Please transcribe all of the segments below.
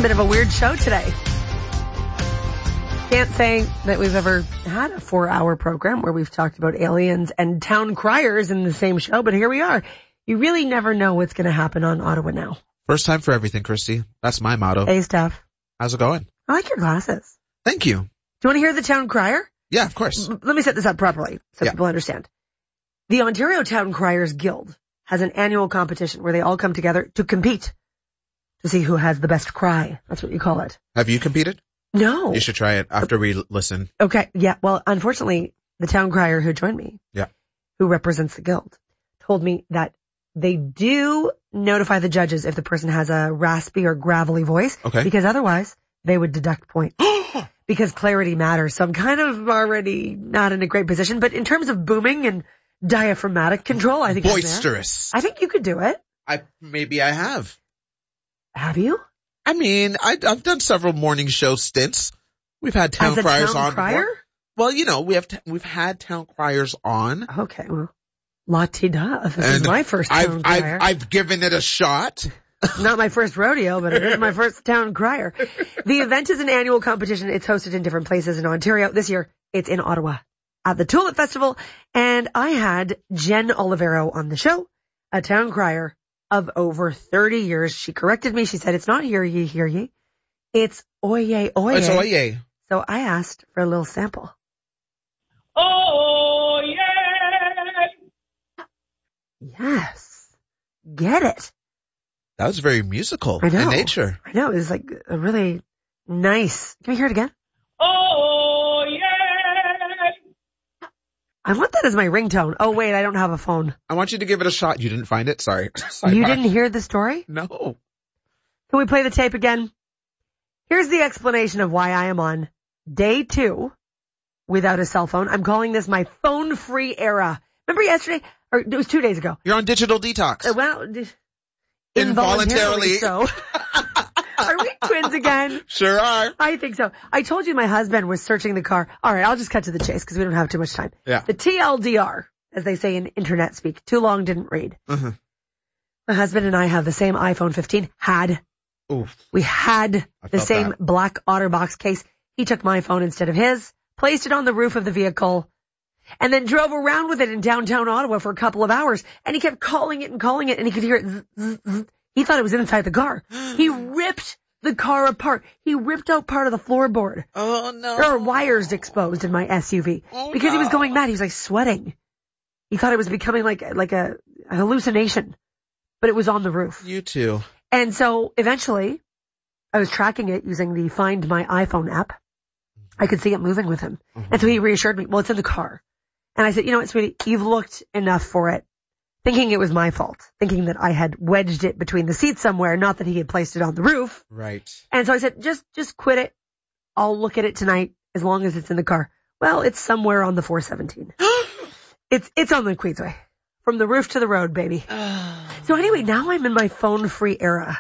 a bit of a weird show today. Can't say that we've ever had a 4-hour program where we've talked about aliens and town criers in the same show, but here we are. You really never know what's going to happen on Ottawa Now. First time for everything, Christy. That's my motto. Hey, Steph. How's it going? I like your glasses. Thank you. Do you want to hear the town crier? Yeah, of course. Let me set this up properly so people understand. The Ontario Town Criers Guild has an annual competition where they all come together to compete to see who has the best cry. That's what you call it. Have you competed? No. You should try it after we listen. Okay. Yeah. Well, unfortunately, the town crier who joined me, who represents the guild, told me that they do notify the judges if the person has a raspy or gravelly voice. Okay. Because otherwise they would deduct points. Because clarity matters. So I'm kind of already not in a great position. But in terms of booming and diaphragmatic control, I think boisterous. I think you could do it. Maybe I have. Have you? I mean, I've done several morning show stints. We've had town criers on before. Well, you know, we've had town criers on. Okay, well, la-ti-da. This is my first town crier. I've given it a shot. Not my first rodeo, but it is my first town crier. The event is an annual competition. It's hosted in different places in Ontario. This year, it's in Ottawa at the Tulip Festival. And I had Jen Olivero on the show, a town crier of over 30 years. She corrected me. She said, it's not hear ye, hear ye. It's oye, oye. It's oye. So I asked for a little sample. Oh, yeah. Yes. Get it. That was very musical in nature. I know. It was like a really nice. Can we hear it again? Oh, yeah. I want that as my ringtone. Oh, wait, I don't have a phone. I want you to give it a shot. You didn't find it? Sorry. You didn't hear the story? No. Can we play the tape again? Here's the explanation of why I am on day 2 without a cell phone. I'm calling this my phone-free era. Remember yesterday? Or it was 2 days ago. You're on digital detox. Well, involuntarily so. Are we twins again? Sure are. I think so. I told you my husband was searching the car. All right, I'll just cut to the chase because we don't have too much time. Yeah. The TLDR, as they say in internet speak, too long didn't read. Mm-hmm. My husband and I have the same iPhone 15. Oof. We had the same black OtterBox case. He took my phone instead of his, placed it on the roof of the vehicle, and then drove around with it in downtown Ottawa for a couple of hours. And he kept calling it, and he could hear it. Zzz, zzz, zzz. He thought it was inside the car. He ripped the car apart. He ripped out part of the floorboard. Oh, no. There are wires exposed in my SUV. Because he was going mad. He was like sweating. He thought it was becoming like a hallucination. But it was on the roof. You too. And so eventually I was tracking it using the Find My iPhone app. I could see it moving with him. Mm-hmm. And so he reassured me, well, it's in the car. And I said, you know what, sweetie, you've looked enough for it. Thinking it was my fault. Thinking that I had wedged it between the seats somewhere, not that he had placed it on the roof. Right. And so I said, just quit it. I'll look at it tonight as long as it's in the car. Well, it's somewhere on the 417. It's on the Queensway. From the roof to the road, baby. So anyway, now I'm in my phone-free era.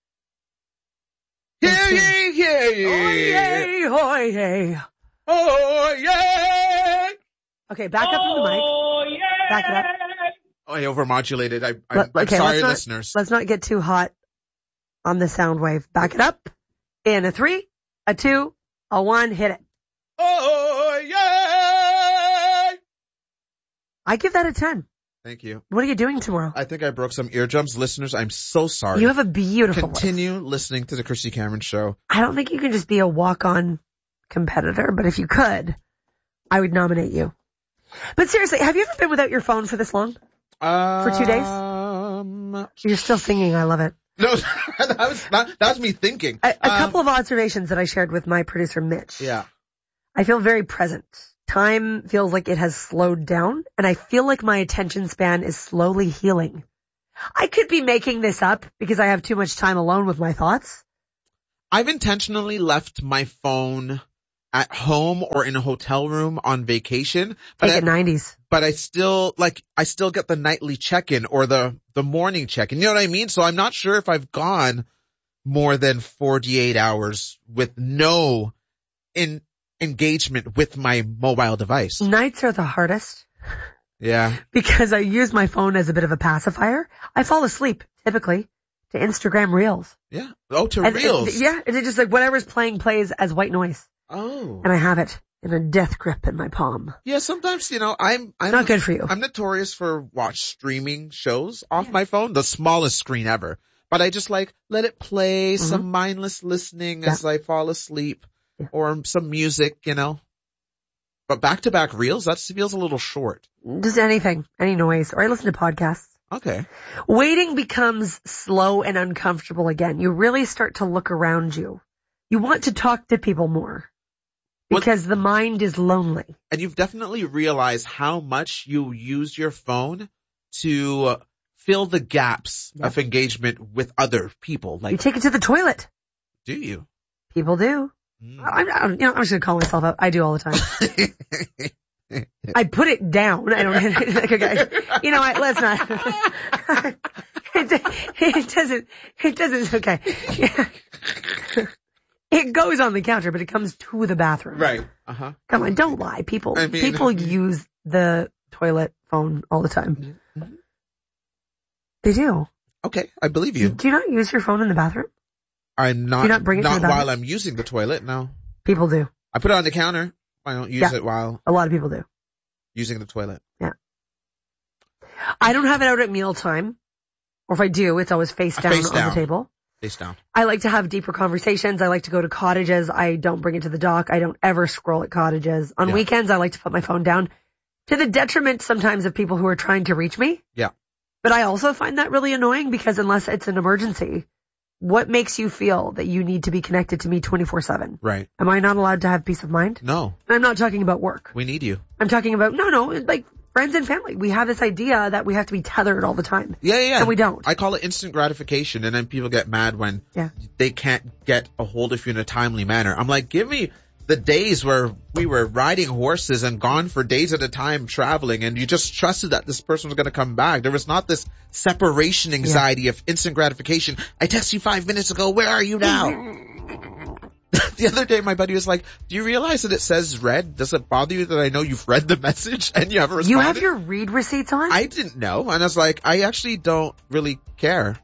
Yeah, yeah, yeah, yeah. Oh, yay, oh, yay. Oh, yeah. Okay, back up in the mic. Oh, yeah. Back it up. Oh, I overmodulated. I'm sorry, listeners. Let's not get too hot on the sound wave. Back it up. In a 3, a 2, a 1, hit it. Oh, yeah. I give that a 10. Thank you. What are you doing tomorrow? I think I broke some eardrums. Listeners, I'm so sorry. You have a beautiful Continue voice. listening to the Christy Cameron Show. I don't think you can just be a walk-on competitor, but if you could, I would nominate you. But seriously, have you ever been without your phone for this long? For 2 days? You're still singing. I love it. No, that was me thinking. A couple of observations that I shared with my producer, Mitch. Yeah. I feel very present. Time feels like it has slowed down, and I feel like my attention span is slowly healing. I could be making this up because I have too much time alone with my thoughts. I've intentionally left my phone at home or in a hotel room on vacation. Take it 90s. But I still get the nightly check-in or the morning check-in. You know what I mean? So I'm not sure if I've gone more than 48 hours with no engagement with my mobile device. Nights are the hardest. Yeah. Because I use my phone as a bit of a pacifier. I fall asleep, typically, to Instagram Reels. Yeah. Oh, to And Reels. yeah, it's just like whatever's playing plays as white noise. Oh. And I have it in a death grip in my palm. Yeah, sometimes, I'm Not good for you. I'm notorious for streaming shows off my phone, the smallest screen ever. But I just let it play, some mindless listening as I fall asleep, or some music, But back-to-back Reels, that feels a little short. Just anything, any noise, or I listen to podcasts. Okay. Waiting becomes slow and uncomfortable again. You really start to look around you. You want to talk to people more because the mind is lonely. And you've definitely realized how much you use your phone to fill the gaps of engagement with other people. You take it to the toilet. Do you? People do. I'm just gonna call myself out. I do all the time. I put it down. I don't. Okay. You know what? Let's not. It doesn't. Okay. Yeah. It goes on the counter, but it comes to the bathroom. Right. Uh-huh. Come on, don't lie. People use the toilet phone all the time. Mm-hmm. They do. Okay, I believe you. Do you not use your phone in the bathroom? I'm not. Do you not bring it to the bathroom? While I'm using the toilet. No. People do. I put it on the counter. I don't use it while a lot of people do. Using the toilet. Yeah. I don't have it out at mealtime. Or if I do, it's always face down on the table. Face down. I like to have deeper conversations. I like to go to cottages. I don't bring it to the dock. I don't ever scroll at cottages. On weekends, I like to put my phone down to the detriment sometimes of people who are trying to reach me. Yeah. But I also find that really annoying because unless it's an emergency, what makes you feel that you need to be connected to me 24/7? Right. Am I not allowed to have peace of mind? No. And I'm not talking about work. We need you. I'm talking about, like friends and family. We have this idea that we have to be tethered all the time. Yeah. And we don't. I call it instant gratification, and then people get mad when they can't get a hold of you in a timely manner. I'm like, give me the days where we were riding horses and gone for days at a time traveling, and you just trusted that this person was going to come back. There was not this separation anxiety of instant gratification. I texted you 5 minutes ago. Where are you now? The other day, my buddy was like, do you realize that it says read? Does it bother you that I know you've read the message and you haven't responded? You have your read receipts on? I didn't know. And I was like, I actually don't really care.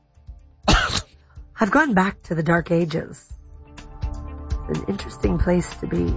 I've gone back to the dark ages. It's an interesting place to be.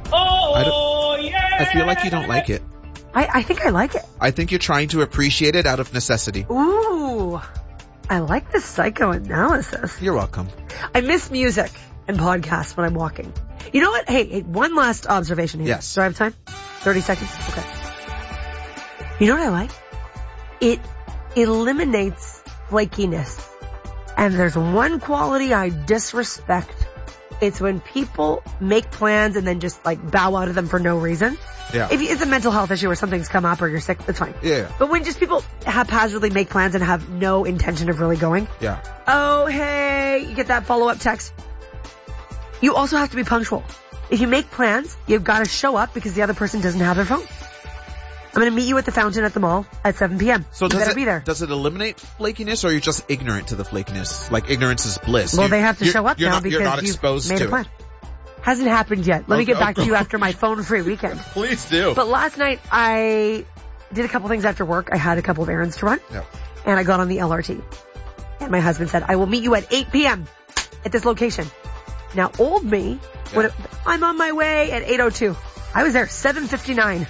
I feel like you don't like it. I think I like it. I think you're trying to appreciate it out of necessity. Ooh. I like the psychoanalysis. You're welcome. I miss music and podcasts when I'm walking. You know what? Hey, one last observation here. Yes. Do I have time? 30 seconds? Okay. You know what I like? It eliminates flakiness. And there's one quality I disrespect. It's when people make plans and then just bow out of them for no reason. Yeah. If it's a mental health issue or something's come up or you're sick, that's fine. Yeah. But when just people haphazardly make plans and have no intention of really going. Yeah. Oh, hey, you get that follow-up text. You also have to be punctual. If you make plans, you've got to show up because the other person doesn't have their phone. I'm going to meet you at the fountain at the mall at 7 p.m. So you better be there. Does it eliminate flakiness, or are you just ignorant to the flakiness? Like ignorance is bliss. Well, they have to show up now because you're not exposed you've made a plan. Hasn't happened yet. Let me get back to you after my phone-free weekend. Please do. But last night, I did a couple things after work. I had a couple of errands to run. Yeah. And I got on the LRT. And my husband said, I will meet you at 8 p.m. at this location. Now, old me, I'm on my way at 8:02. I was there 7:59.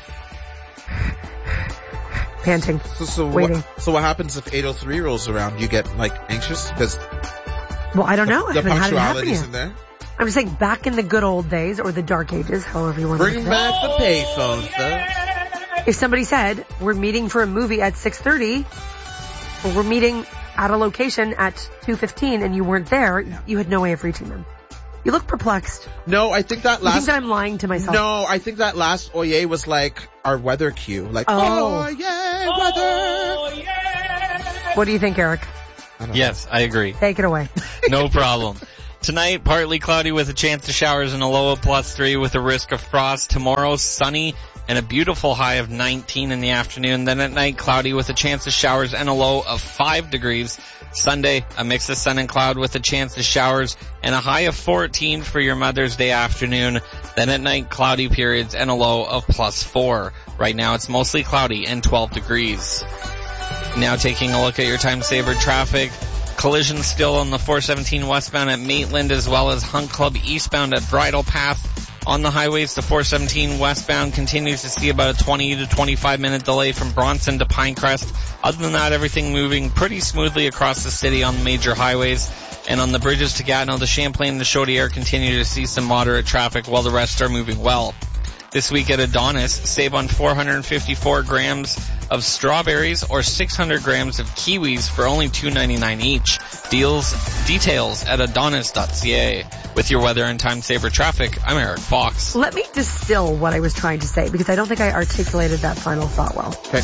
Panting. Waiting. So what happens if 8:03 rolls around? You get anxious because well, I don't know. I the haven't had it happen punctuality's yet. in there. I'm just saying, back in the good old days or the dark ages, however you want to Bring back the payphone, folks. If somebody said we're meeting for a movie at 6:30, or we're meeting at a location at 2:15, and you weren't there, you had no way of reaching them. You look perplexed. No, I think that last... You think that I'm lying to myself? No, I think that last Oye was our weather cue. Oye, weather. What do you think, Eric? Yes, I agree. Take it away. No problem. Tonight, partly cloudy with a chance of showers and a low of +3 with a risk of frost. Tomorrow, sunny and a beautiful high of 19 in the afternoon. Then at night, cloudy with a chance of showers and a low of 5 degrees. Sunday, a mix of sun and cloud with a chance of showers and a high of 14 for your Mother's Day afternoon. Then at night, cloudy periods and a low of +4. Right now, it's mostly cloudy and 12 degrees. Now taking a look at your time saver traffic. Collision still on the 417 westbound at Maitland, as well as Hunt Club eastbound at Bridle Path. On the highways, the 417 westbound continues to see about a 20 to 25 minute delay from Bronson to Pinecrest. Other than that, everything moving pretty smoothly across the city on the major highways. And on the bridges to Gatineau, the Champlain and the Chaudière continue to see some moderate traffic while the rest are moving well. This week at Adonis, save on 454 grams of strawberries or 600 grams of kiwis for only $2.99 each. Details at adonis.ca. With your weather and time saver traffic, I'm Eric Fox. Let me distill what I was trying to say, because I don't think I articulated that final thought well. Okay.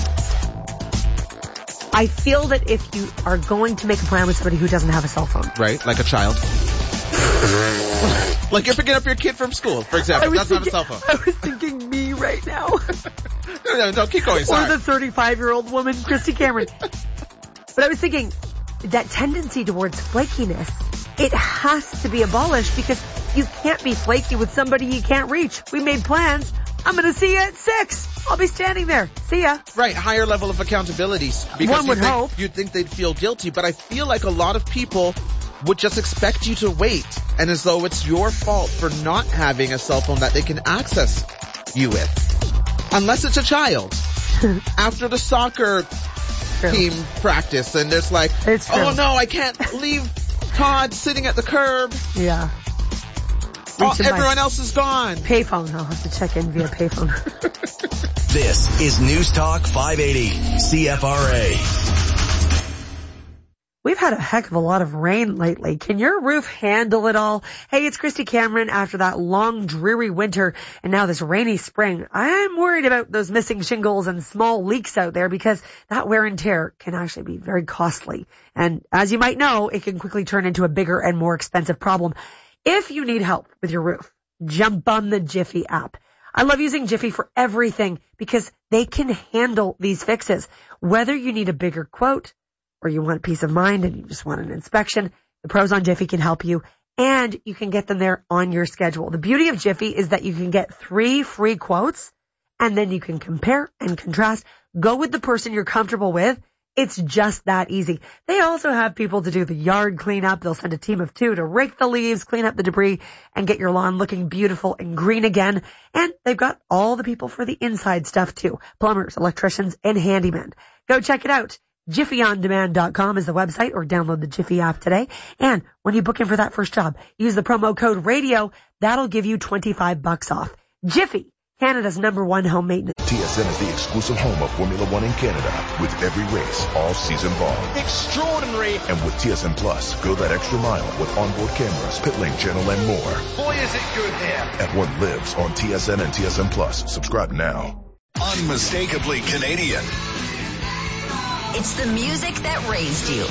I feel that if you are going to make a plan with somebody who doesn't have a cell phone. Right, like a child. Like you're picking up your kid from school, for example. That's not a cell phone. I was thinking me right now. No, keep going, sorry. Or the 35-year-old woman, Christy Cameron. But I was thinking, that tendency towards flakiness, it has to be abolished, because you can't be flaky with somebody you can't reach. We made plans. I'm going to see you at 6. I'll be standing there. See ya. Right, higher level of accountability. Because one would hope. You'd think they'd feel guilty, but I feel like a lot of people would just expect you to wait, and as though it's your fault for not having a cell phone that they can access you with. Unless it's a child. After the soccer team practice, and there's like, oh no, I can't leave Todd sitting at the curb. Yeah. Everyone else is gone. Payphone. I'll have to check in via payphone. This is News Talk 580 CFRA. We've had a heck of a lot of rain lately. Can your roof handle it all? Hey, it's Christy Cameron after that long, dreary winter and now this rainy spring. I'm worried about those missing shingles and small leaks out there, because that wear and tear can actually be very costly. And as you might know, it can quickly turn into a bigger and more expensive problem. If you need help with your roof, jump on the Jiffy app. I love using Jiffy for everything because they can handle these fixes. Whether you need a bigger quote or you want peace of mind and you just want an inspection, the pros on Jiffy can help you, and you can get them there on your schedule. The beauty of Jiffy is that you can get 3 free quotes, and then you can compare and contrast. Go with the person you're comfortable with. It's just that easy. They also have people to do the yard cleanup. They'll send a team of 2 to rake the leaves, clean up the debris, and get your lawn looking beautiful and green again. And they've got all the people for the inside stuff too. Plumbers, electricians, and handymen. Go check it out. JiffyOnDemand.com is the website, or download the Jiffy app today. And when you book in for that first job, use the promo code RADIO. That'll give you $25 off. Jiffy, Canada's #1 home maintenance. TSN is the exclusive home of Formula One in Canada, with every race all season long. Extraordinary. And with TSN Plus, go that extra mile with onboard cameras, pit lane channel, and more. Boy, is it good here. And what lives on TSN and TSN Plus. Subscribe now. Unmistakably Canadian. It's the music that raised you.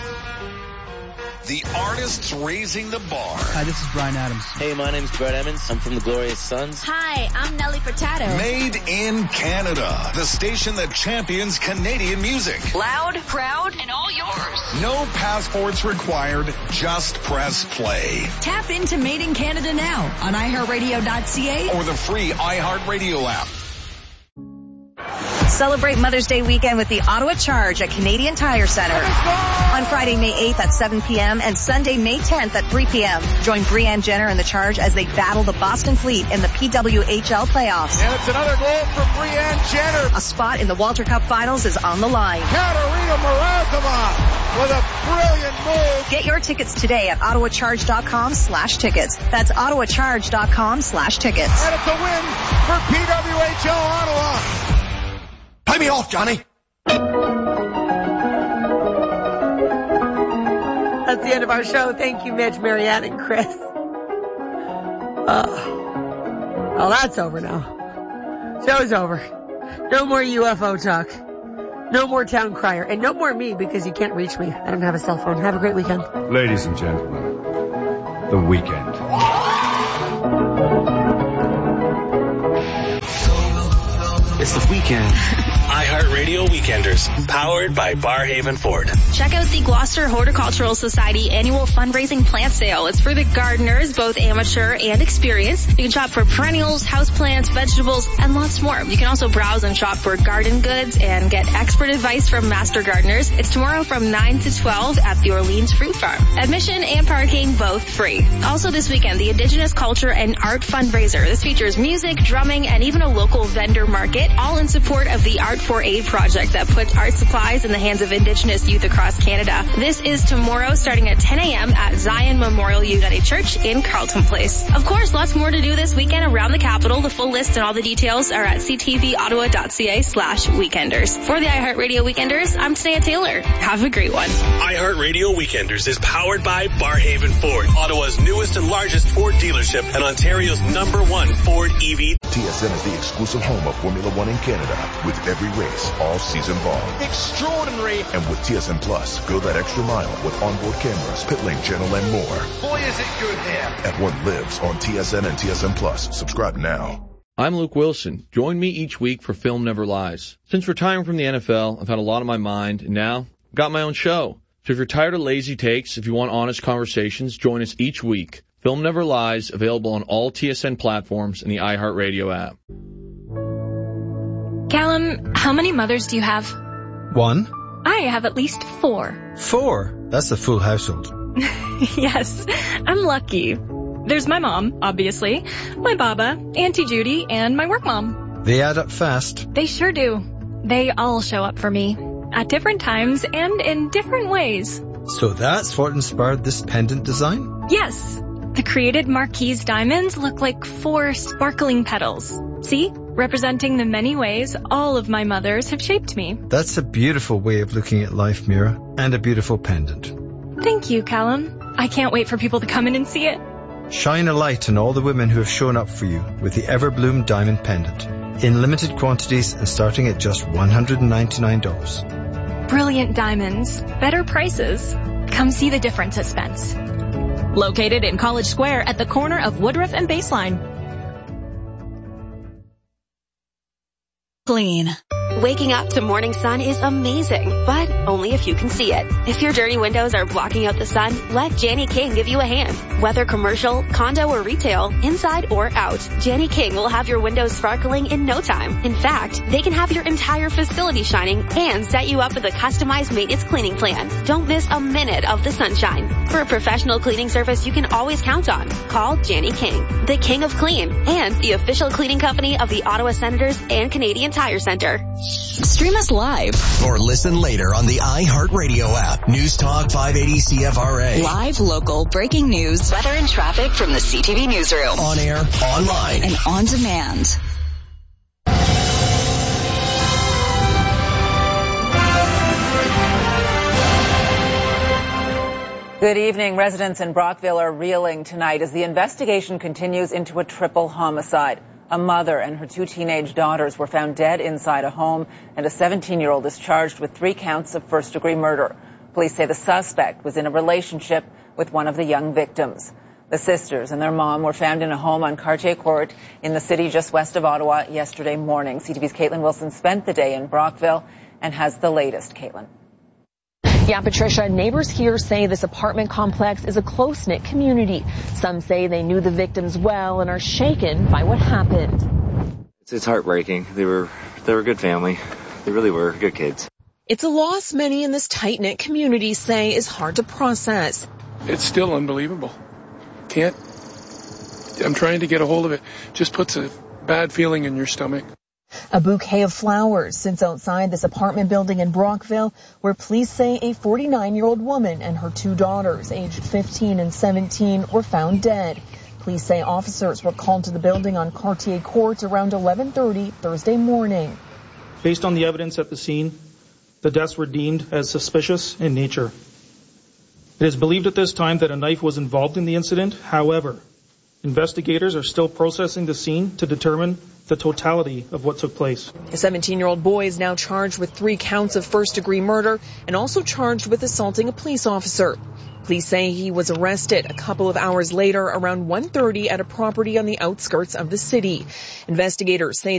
The artists raising the bar. Hi, this is Bryan Adams. Hey, my name's Brett Emmons. I'm from the Glorious Sons. Hi, I'm Nelly Furtado. Made in Canada. The station that champions Canadian music. Loud, proud, and all yours. No passports required. Just press play. Tap into Made in Canada now on iHeartRadio.ca or the free iHeartRadio app. Celebrate Mother's Day weekend with the Ottawa Charge at Canadian Tire Center. On Friday, May 8th at 7 p.m. and Sunday, May 10th at 3 p.m. Join Breanne Jenner and the Charge as they battle the Boston Fleet in the PWHL playoffs. And it's another goal for Breanne Jenner. A spot in the Walter Cup Finals is on the line. Katerina Muratova with a brilliant move. Get your tickets today at ottawacharge.com/tickets. That's ottawacharge.com/tickets. And it's a win for PWHL Ottawa. Pay me off, Johnny. That's the end of our show. Thank you, Mitch, Marianne, and Chris. Oh, that's over now. Show's over. No more UFO talk. No more town crier. And no more me, because you can't reach me. I don't have a cell phone. Have a great weekend. Ladies and gentlemen, the weekend. It's the weekend. iHeartRadio Weekenders, powered by Barhaven Ford. Check out the Gloucester Horticultural Society annual fundraising plant sale. It's for the gardeners, both amateur and experienced. You can shop for perennials, houseplants, vegetables, and lots more. You can also browse and shop for garden goods and get expert advice from master gardeners. It's tomorrow from 9 to 12 at the Orleans Fruit Farm. Admission and parking both free. Also this weekend, the Indigenous Culture and Art Fundraiser. This features music, drumming, and even a local vendor market, all in support of the Art for Aid project that puts art supplies in the hands of Indigenous youth across Canada. This is tomorrow starting at 10 a.m. at Zion Memorial United Church in Carleton Place. Of course, lots more to do this weekend around the capital. The full list and all the details are at ctvottawa.ca/weekenders. For the iHeartRadio Weekenders, I'm Tania Taylor. Have a great one. iHeartRadio Weekenders is powered by Barhaven Ford, Ottawa's newest and largest Ford dealership and Ontario's #1 Ford EV. TSN is the exclusive home of Formula One in Canada, with every race all season long. Extraordinary. And with TSN Plus, go that extra mile with onboard cameras, pit lane channel, and more. Boy, is it good here. F1 lives on TSN and TSN Plus. Subscribe now. I'm Luke Wilson. Join me each week for Film Never Lies. Since retiring from the NFL, I've had a lot on my mind, and now I've got my own show. So if you're tired of lazy takes, if you want honest conversations, join us each week. Film Never Lies, available on all TSN platforms and the iHeartRadio app. Callum, how many mothers do you have? 1. I have at least 4. 4? That's a full household. Yes, I'm lucky. There's my mom, obviously, my baba, Auntie Judy, and my work mom. They add up fast. They sure do. They all show up for me, at different times and in different ways. So that's what inspired this pendant design? Yes. The created Marquise diamonds look like 4 sparkling petals. See? Representing the many ways all of my mothers have shaped me. That's a beautiful way of looking at life, Mira, and a beautiful pendant. Thank you, Callum. I can't wait for people to come in and see it. Shine a light on all the women who have shown up for you with the Everbloom Diamond Pendant. In limited quantities and starting at just $199. Brilliant diamonds. Better prices. Come see the difference at Spence. Located in College Square at the corner of Woodruff and Baseline. Clean. Waking up to morning sun is amazing, but only if you can see it. If your dirty windows are blocking out the sun, let Jani King give you a hand. Whether commercial, condo, or retail, inside or out, Jani King will have your windows sparkling in no time. In fact, they can have your entire facility shining and set you up with a customized maintenance cleaning plan. Don't miss a minute of the sunshine. For a professional cleaning service you can always count on, call Jani King, the King of Clean, and the official cleaning company of the Ottawa Senators and Canadian Tire Center. Stream us live or listen later on the iHeartRadio app. News Talk 580 CFRA. Live, local, breaking news, weather and traffic from the CTV newsroom. On air, online, and on demand. Good evening. Residents in Brockville are reeling tonight as the investigation continues into a triple homicide. A mother and her 2 teenage daughters were found dead inside a home, and a 17-year-old is charged with 3 counts of first-degree murder. Police say the suspect was in a relationship with one of the young victims. The sisters and their mom were found in a home on Cartier Court in the city just west of Ottawa yesterday morning. CTV's Caitlin Wilson spent the day in Brockville and has the latest. Caitlin. Yeah, Patricia, neighbors here say this apartment complex is a close-knit community. Some say they knew the victims well and are shaken by what happened. It's heartbreaking. They were a good family. They really were good kids. It's a loss many in this tight-knit community say is hard to process. It's still unbelievable. I'm trying to get a hold of it. Just puts a bad feeling in your stomach. A bouquet of flowers sits outside this apartment building in Brockville, where police say a 49-year-old woman and her 2 daughters, aged 15 and 17, were found dead. Police say officers were called to the building on Cartier Court around 11:30 Thursday morning. Based on the evidence at the scene, the deaths were deemed as suspicious in nature. It is believed at this time that a knife was involved in the incident. However, investigators are still processing the scene to determine the totality of what took place. The 17-year-old boy is now charged with 3 counts of first-degree murder and also charged with assaulting a police officer. Police say he was arrested a couple of hours later around 1:30 at a property on the outskirts of the city. Investigators say